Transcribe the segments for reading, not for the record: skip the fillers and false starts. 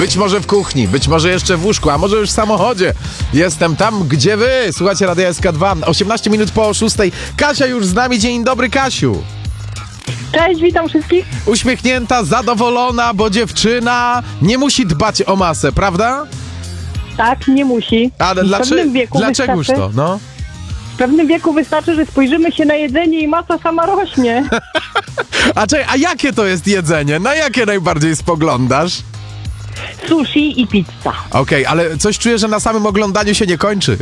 być może w kuchni, być może jeszcze w łóżku, a może już w samochodzie. Jestem tam, gdzie wy. Słuchajcie Radia SK2, 18 minut po 6. Kasia już z nami. Dzień dobry, Kasiu. Cześć, witam wszystkich. Uśmiechnięta, zadowolona, bo dziewczyna nie musi dbać o masę, prawda? Tak, nie musi. Ale dlaczegoż to? No. W pewnym wieku wystarczy, że spojrzymy się na jedzenie i masa sama rośnie. A jakie to jest jedzenie? Na jakie najbardziej spoglądasz? Sushi i pizza. Okej, ale coś czuję, że na samym oglądaniu się nie kończy.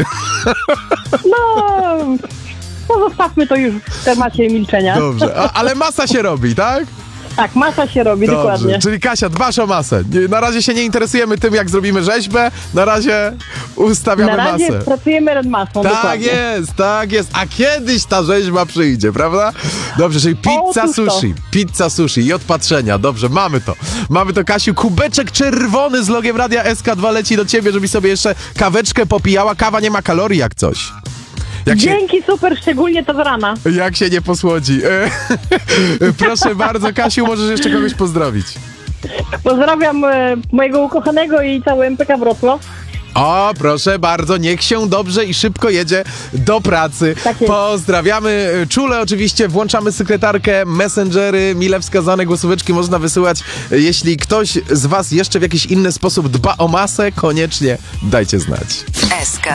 No, pozostawmy to już w temacie milczenia. Dobrze, ale masa się robi, tak? Tak, masa się robi, Dobrze. dokładnie. Czyli Kasia, dbasz o masę. Na razie się nie interesujemy tym, jak zrobimy rzeźbę, na razie ustawiamy Na razie masę. pracujemy nad masą, Tak dokładnie. jest, tak jest. A kiedyś ta rzeźba przyjdzie, prawda? Dobrze, czyli pizza Otóż to. sushi. Pizza sushi i od patrzenia. Dobrze, mamy to. Mamy to, Kasiu. Kubeczek czerwony z logiem Radia SK2 leci do ciebie, żebyś sobie jeszcze kaweczkę popijała. Kawa nie ma kalorii jak coś. Dzięki, super, szczególnie to z rana. Jak się nie posłodzi. Proszę bardzo, Kasiu, możesz jeszcze kogoś pozdrowić. Pozdrawiam mojego ukochanego i cały MPK Wrocław. O, proszę bardzo, niech się dobrze i szybko jedzie do pracy. Tak jest. Pozdrawiamy czule oczywiście, włączamy sekretarkę, messengery, mile wskazane głosóweczki można wysyłać. Jeśli ktoś z was jeszcze w jakiś inny sposób dba o masę, koniecznie dajcie znać. SK.